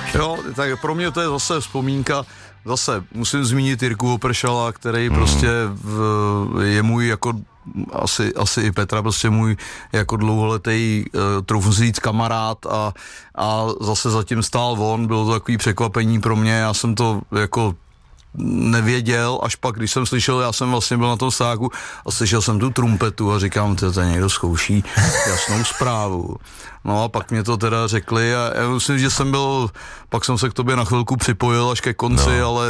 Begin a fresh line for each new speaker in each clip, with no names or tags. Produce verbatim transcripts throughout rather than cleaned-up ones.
Jo, tak pro mě to je zase vzpomínka. Zase musím zmínit Jirku Opršala, který mm. prostě v, je můj jako asi, asi i Petra, prostě můj jako dlouholetý uh, troufnu si říct kamarád a, a zase zatím stál on, bylo to takový překvapení pro mě, já jsem to jako nevěděl, až pak, když jsem slyšel, já jsem vlastně byl na tom stáku a slyšel jsem tu trumpetu a říkám, to tady někdo zkouší jasnou zprávu. No a pak mě to teda řekli a já myslím, že jsem byl, pak jsem se k tobě na chvilku připojil až ke konci, no. ale...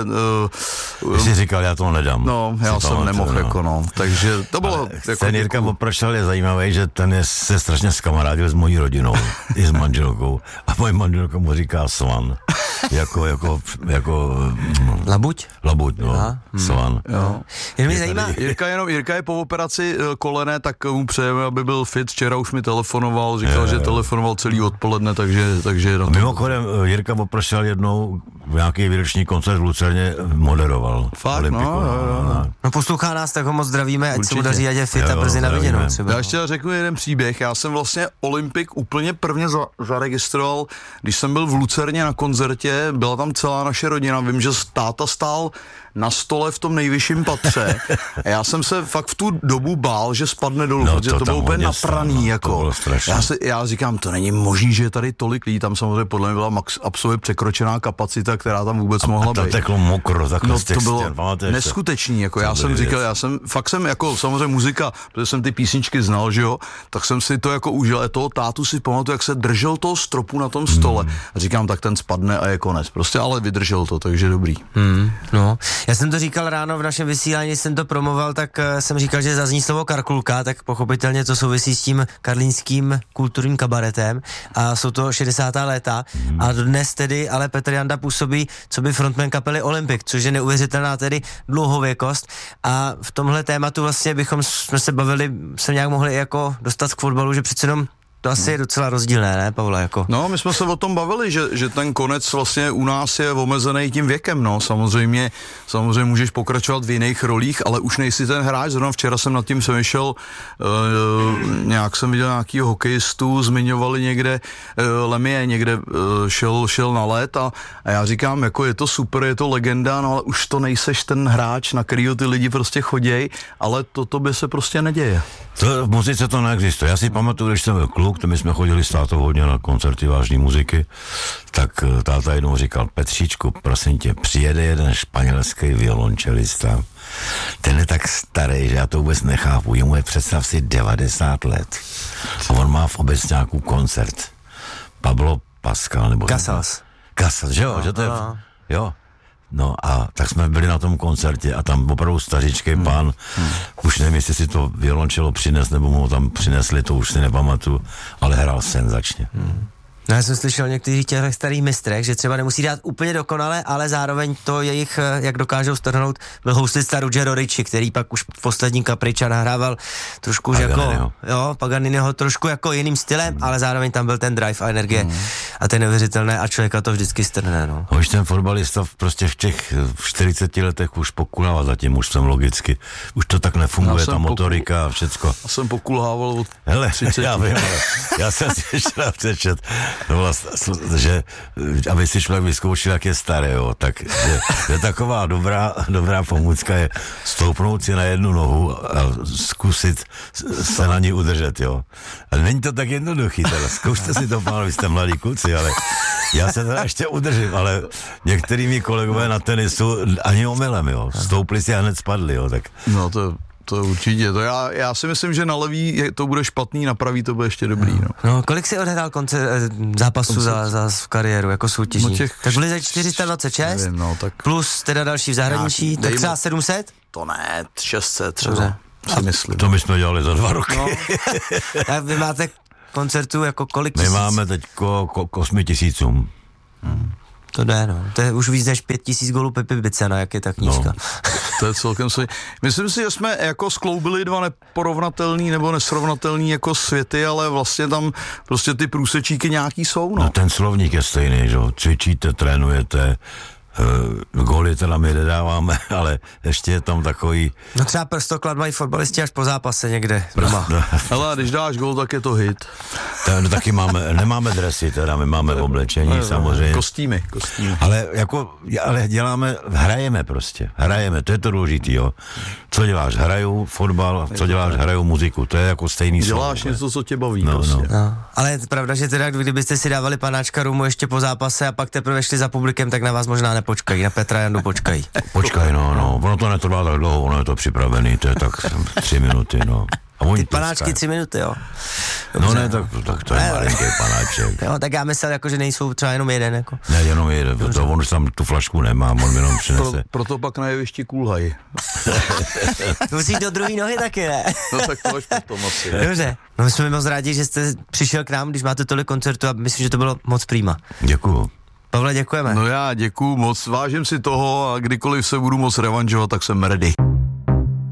Uh,
jsi říkal, já to nedám.
No, já jsem nemohl, no. jako no, takže to bylo...
Ale
jako,
ten Jirka Opršal je zajímavý, že ten je se strašně zkamarádil s mojí rodinou, i s manželkou a moje manželka mu říká Svan. jako, jako, jako...
Labuť?
Labuť, no,
Aha.
Svan.
Jo.
Jen mě zajímá...
Jirka, jenom, Jirka je po operaci kolene, tak mu přejeme, aby byl fit. Včera už mi telefonoval, říkal, je, že je. telefonoval celý odpoledne, takže, takže na to...
Mimochodem, Jirka Opršal jednou nějaký výroční koncert v Lucerně moderoval.
Fakt, Olympiku, no, no, no.
no poslouchá nás, tak ho moc zdravíme, ať
Určitě.
se mu daří, ať je fit
jo,
a brzy na viděnou.
Já ještě řeknu jeden příběh, já jsem vlastně Olympik úplně prvně za, zaregistroval, když jsem byl v Lucerně na koncertě, byla tam celá naše rodina, vím, že táta stál na stole v tom nejvyšším patře a já jsem se fakt v tu dobu bál, že spadne dolů, no, protože to, to bylo úplně napraný,
no,
jako. Já, se, já říkám, to není možný, že je tady tolik lidí, tam samozřejmě podle mě byla max, absolutně překročená kapacita, která tam vůbec
a,
mohla
a tam
být.
teklo mokro, takhle
no,
z těch
to bylo
stěn,
neskutečný, jako já jsem říkal, já jsem, fakt jsem jako samozřejmě muzika, protože jsem ty písničky znal, že jo, tak jsem si to jako užil, a toho tátu si pamatuju, jak se držel toho stropu na tom stole hmm. a říkám, tak ten spadne a je konec, prostě ale vydržel to, takže dobrý.
Hmm, no, já jsem to říkal ráno v našem vysílání, jsem to promoval, tak uh, jsem říkal, že zazní slovo Karkulka, tak pochopitelně to souvisí s tím karlínským kulturním kabaretem a jsou to šedesátá léta hmm. a dnes tedy ale Petr Janda působí coby frontman kapely Olympik, což je neuvěřitelná tedy dlouhověkost a v tomhle tématu vlastně bychom jsme se bavili, se nějak mohli jako dostat k fotbalu, že přece jenom to asi je docela rozdílné, ne, Pavle, jako?
No, my jsme se o tom bavili, že, že ten konec vlastně u nás je omezený tím věkem, no, samozřejmě, samozřejmě můžeš pokračovat v jiných rolích, ale už nejsi ten hráč, zrovna včera jsem nad tím přemýšlel, uh, nějak jsem viděl nějakýho hokejistu, zmiňovali někde, uh, Lemie někde uh, šel, šel na let a, a já říkám, jako je to super, je to legenda, no ale už to nejseš ten hráč, na kterýho ty lidi prostě choděj, ale to tobě se prostě neděje.
To, v muzice to neexistuje. Já si pamatuju, když jsem byl kluk, to my jsme chodili s tátou hodně na koncerty vážné muziky, tak táta jednou říkal, Petříčku, prosím tě, přijede jeden španělský violončelista, ten je tak starý, že já to vůbec nechápu, jemu je představ si devadesát let a on má v obecňáku koncert. Pablo Pascal, nebo...
Casals.
Casals, že jo, no, že to je... No. Jo. No a tak jsme byli na tom koncertě a tam opravdu stařičký hmm. pán, hmm. už nevím, jestli si to violončelo přines, nebo mu ho tam přinesli, to už si nepamatuju, ale hrál senzačně. Hmm.
No, já jsem slyšel o některých těch starých mistrech, že třeba nemusí dát úplně dokonale, ale zároveň to jejich, jak dokážou strhnout, byl houstista Ruggero Ricci, který pak už v poslední Capriccia nahrával trošku
Paganiniho.
jako, jo, Paganiniho trošku jako jiným stylem, mm. ale zároveň tam byl ten drive a energie mm. a ten neuvěřitelné a člověka to vždycky strhne, no.
Už ten fotbalista prostě v těch čtyřiceti letech už pokulává zatím, už jsem logicky, už to tak nefunguje, ta motorika pokul... a všecko.
Já jsem pokulhával od
Hele,
třiceti.
já vím, ale já jsem si ještě přečet, no vlastně, že aby si člověk vyzkoušel, jak je starý, jo, tak je, je taková dobrá, dobrá pomůcka je stoupnout si na jednu nohu a zkusit se na ní udržet, jo. Ale není to tak jednoduchý, teda zkoušte si to, pánové, jste mladí kluci, ale já se teda ještě udržím, ale některý mý kolegové na tenisu ani omylem, jo, stoupli si a hned spadli, jo, tak.
No to To určitě, to já, já si myslím, že na levý je, to bude špatný, na pravý to bude ještě dobrý, no.
No, kolik jsi odehrál konce, zápasů za, za v kariéru, jako soutěžník? No těch, tak byli za čtyři sta dvacet šest?
Nevím, no, tak...
Plus teda další v zahraničí,
já,
tak třeba sedm set?
To ne, šest set třeba, si myslím.
To my jsme dělali za dva roky. No.
A vy máte koncertů jako kolik
my
tisíc?
My máme teď k osmi tisícům.
Hmm. To jde, no. To je už víc než pět tisíc gólů Pepi Bicena, jak je ta knížka. No.
To je celkem si... Myslím si, že jsme jako skloubili dva neporovnatelný nebo nesrovnatelný jako světy, ale vlastně tam prostě ty průsečíky nějaký jsou, no.
No ten slovník je stejný, že jo. Cvičíte, trénujete, Uh, góly teda my nedáváme, ale ještě je tam takový...
No třeba prstoklad mají fotbalisti až po zápase někde doma.
No,
Ale když dáš gól, tak je to hit.
ta, no, taky máme, nemáme dresy, teda my máme oblečení
Ne,
samozřejmě.
Kostýmy, kostýmy.
Ale jako, ale děláme, hrajeme prostě, hrajeme, to je to důležitý, jo. Co děláš, hraju fotbal, co děláš, hraju muziku, to je jako stejný
Děláš
slovo.
něco, co tě baví
No,
prostě.
no.
No, ale je pravda, že teda kdybyste si dávali panáčka rumu ještě po zápase a pak teprve šli za publikem, tak na vás možná nepočkají, na Petra Jandu počkají.
Počkej, no, no, ono to netrvá tak dlouho, ono je to připravený, to je tak tři minuty, no. A oni
Ty panáčky
pískají.
tři minuty, jo.
No ne, tak, tak to je
Ne,
malinký panáček.
Jo, tak já myslel, jako, že nejsou třeba jenom jeden, jako.
Ne, jenom jeden, to on už tam tu flašku nemá, on jenom
Pro,
přinese.
proto pak na jevišti kulhají.
Musíš do druhé nohy taky, ne?
No tak to až potom asi.
Dobře. No my jsme moc rádi, že jste přišel k nám, když máte tolik koncertů a myslím, že to bylo moc prýma.
Děkuju.
Pavle, děkujeme.
No já děkuju moc, vážím si toho a kdykoliv se budu moc revanžovat, tak jsem ready.